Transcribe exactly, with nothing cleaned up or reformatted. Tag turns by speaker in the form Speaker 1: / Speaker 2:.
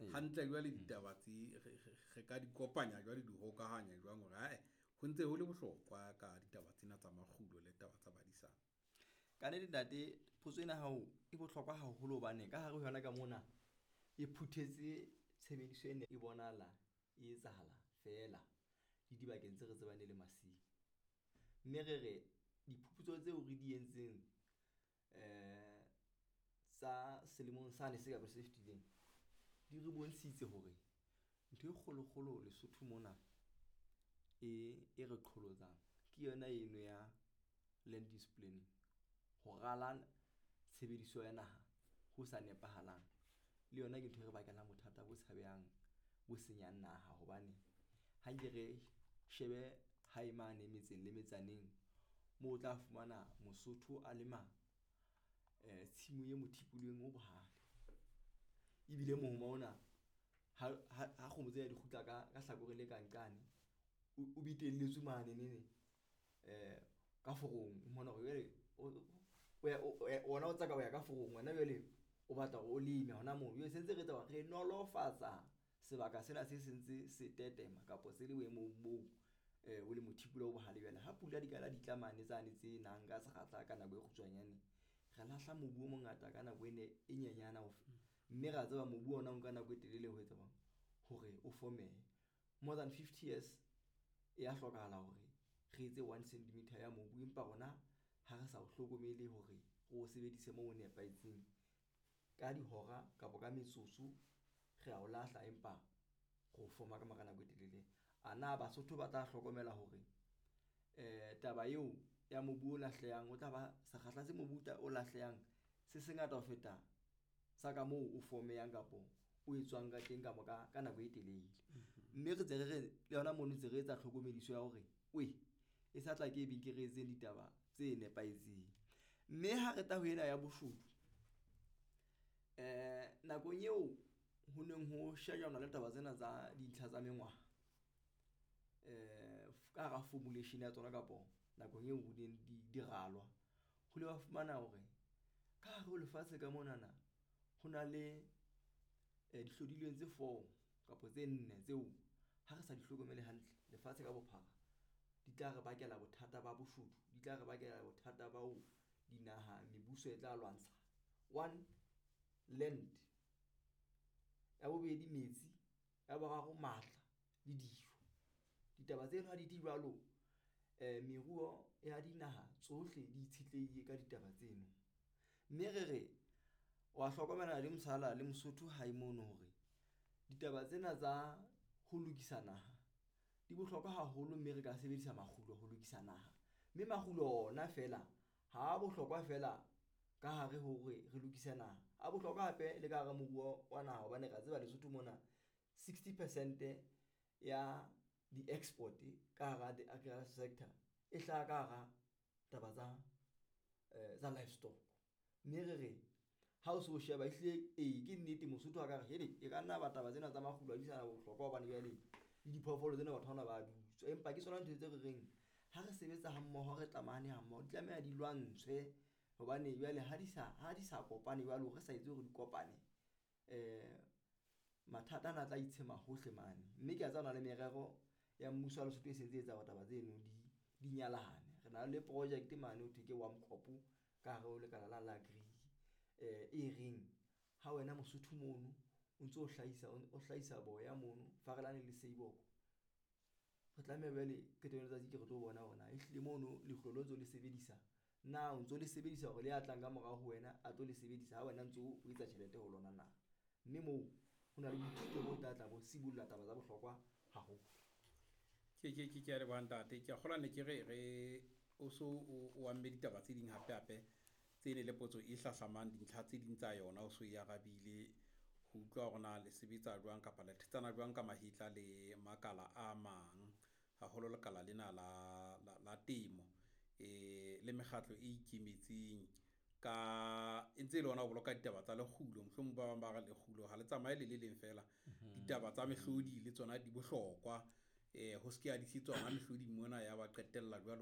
Speaker 1: hantle jwa le ditaba tse re ka di kopanya jwa le di hokahanya jwa ngore ha ho ntse ho le bohlokwa ka ditaba tsena tsa makgulo le taba tsa badisana.
Speaker 2: Ka ne date photso ena hao e bohlokwa haholo bane ka hare ho yona ka mona e phuthetse tshebediso ene e bonala e etsahala fela di dibakeng tse re tsebane le masi. Mme re re diphuputso tseo re di entseng eh sa selemong sa ne se ka ba se fitileng di re bontshitse hore ntho e kgolo kgolo Lesotho mona e e re qholotsang ke yona eno ya land use planning, ho rala tshebediso ya naha ho sa nepahalang. Le yona ke ntho e re bakela bothata bo tshabehang bo senyang naha hobane ha ke re shebe haimane metseng le metsaneng mo tla fumana Mosotho a lema eh tshimo e mothipulweng o bohale ibile mohoma ona ha ha kgomo tse ya di khutla ka ka hlakore le kankane o bitelletswe mane nene eh ka forong mona go jale o ona o tsaka ba ya ka forong wena jale o batla go leme hona mo yo sentse re tsa re nolofatsa sebaka sena se sentse se tetema kapo se le boemo bo eh o le mothipula o bohale jale ha pula di kala di tlamane tsane tse nang ka sekgatla ka nako e kgutshwanyane re lahla mobu o mongata ka nako ene e nyenyana ho mme ra tseba mobu ona o nka nako e telele ho etsa bang hore o forme more than fifty years e a hlokahala hore re etse one centimeter ya mobu empa rona ha re sa o hlokomele hore go sebedise mo o nepaitseng ka dihora ka boka metsotso re a o lahla empa go forma ka makana go telele. Ana Basotho ba tla hlokomela hore eh taba eo ya mobu o lahlehang o tla ba sekgahla se mobu o lahlehang se sengata ho feta sa ka moo o formeyang kapo o etswang ka teng ka moka ka nako e telele. Mme re tsere re le yona mo ntse re etsa tlhokomediso ya hore we e sa tla ke be ke re etse ditaba tse nepaetseng. Mme ha re ta ho ena ya boshodu eh nakong eo ho neng ho shejana le taba tsena tsa dintlha tsa mengwaha eh ka ga formulation ya tsona kapo nakong eo ho di di ralwa ho le ba fumana hore ka hare ho lefatshe ka monana ho na le eh dihlodilweng tse four kapo tse nne tseo ha re sa di hlokomele hantle lefatshe ka bophara di tla re bakela bothata ba boshodu, di tla re bakela bothata ba ho dinaha mebuso e tla lwantsha. One, land, ya bobedi metsi, ya boraro matla le dijo. Ditaba tseno ha di di jwalo eh meruo ya dinaha tsohle di itshitlehile ka ditaba tseno. Mme re re wa hlokomela le msala le Mosotho ha e mono hore ditaba tsena tsa ho lokisa naha di bohlokwa haholo mme re ka sebedisa makgulo ho lokisa naha. Mme makgulo ona fela ha bohlokwa fela ka hare hore re lokisa naha a bohlokwa hape le ka ga moruo wa naha hobane ra tseba Lesotho mona sixty percent ya di export ka ga the agriculture sector e hlaha ka ga taba tsa eh tsa livestock. Mme re re ha o so sheba ehlile e ke nnete Mosotho a ka re hele e ka nna ba taba tsena tsa makgulo di sana bohlokwa hobane jale le diphoofolo tsena batho hona ba dutse empa ke sona ntho tse re reng ha re sebetsa ha mmoho re tlamane ha mmoho di tlameha di lwantshwe hobane jale ha di sa ha di sa kopane jwalo re sa etse hore di kopane eh mathata ana tla itshema hohle mane. Mme ke a tsana le merero ya mmuso wa Lesotho e sentse etsa taba tseno di di nyalahane. Re na le project mane o theke wa mkhopo ka hare ho lekala la la agri eh e reng ha wena Mosotho mono o ntso hlahisa o hlahisa boya mono farelane le seiboko re tlameha bele ke teng tsa ke re tlo bona ona ehlile mono le hlolotso le sebedisa na o ntso le sebedisa hore le atlang ka morao ho wena a tlo le sebedisa ha wena ntso o etsa tjhelete ho lona na. Mme moo hona le dithuto bo tlatla bo sibulla taba tsa bohlokwa ha ho
Speaker 1: ke ke ke ke re bantate ke a gola ne ke re re o so o amme ditaba tse ding hape hape tsene le potso e hlahlamang dintlha tse ding tsa yona o so ya gabile ho utlwa gona le sebetsa jwang kapa le thetsana jwang ka mahitla le makala a mang ha holo le kala lena la la temo e le mekgatlo e ikemetseng ka entse le ona o boloka ditaba tsa lekgulo mohlomong ba bang ba ga lekgulo ha le tsamaye le le leng fela ditaba tsa mehlodi le tsona di bohlokwa eh ho se ke ya di sitswa ha mehlodi mona ya ba qetella jwalo